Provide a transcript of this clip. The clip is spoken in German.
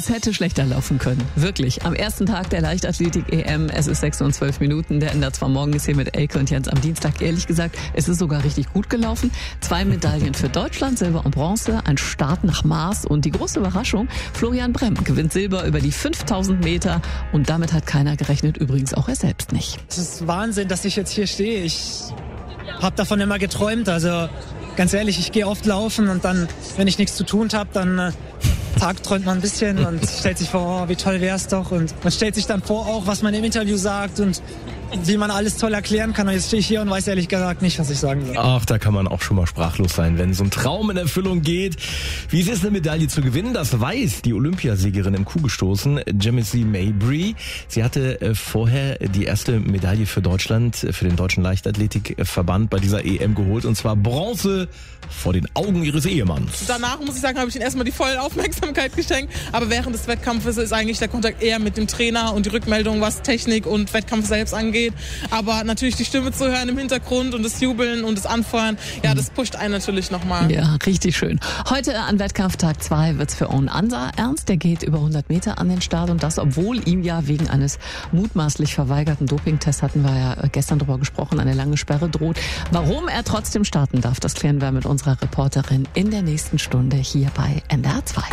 Es hätte schlechter laufen können. Wirklich. Am ersten Tag der Leichtathletik-EM, es ist 6 und 12 Minuten. Der ändert zwar morgen ist hier mit Elke und Jens am Dienstag. Ehrlich gesagt, es ist sogar richtig gut gelaufen. 2 Medaillen für Deutschland, Silber und Bronze. Ein Start nach Maß. Und die große Überraschung, Florian Bremm gewinnt Silber über die 5000 Meter. Und damit hat keiner gerechnet, übrigens auch er selbst nicht. Es ist Wahnsinn, dass ich jetzt hier stehe. Ich habe davon immer geträumt. Also ganz ehrlich, ich gehe oft laufen und dann, wenn ich nichts zu tun habe, dann tagträumt man ein bisschen und stellt sich vor, oh, wie toll wär's doch. Und man stellt sich dann vor auch, was man im Interview sagt und wie man alles toll erklären kann. Und jetzt stehe ich hier und weiß ehrlich gesagt nicht, was ich sagen soll. Ach, da kann man auch schon mal sprachlos sein, wenn so ein Traum in Erfüllung geht. Wie es ist, eine Medaille zu gewinnen, das weiß die Olympiasiegerin im Kuhgestoßen, Jamesy Mabry. Sie hatte vorher die erste Medaille für Deutschland, für den Deutschen Leichtathletikverband bei dieser EM geholt. Und zwar Bronze vor den Augen ihres Ehemanns. Danach, muss ich sagen, habe ich ihnen erstmal die volle Aufmerksamkeit geschenkt. Aber während des Wettkampfes ist eigentlich der Kontakt eher mit dem Trainer und die Rückmeldung, was Technik und Wettkampf selbst angeht. Aber natürlich die Stimme zu hören im Hintergrund und das Jubeln und das Anfeuern, ja, das pusht einen natürlich nochmal. Ja, richtig schön. Heute an Wettkampftag 2 wird's für Owen Ansa ernst. Der geht über 100 Meter an den Start und das, obwohl ihm ja wegen eines mutmaßlich verweigerten Dopingtests, hatten wir ja gestern drüber gesprochen, eine lange Sperre droht. Warum er trotzdem starten darf, das klären wir mit unserer Reporterin in der nächsten Stunde hier bei NDR 2.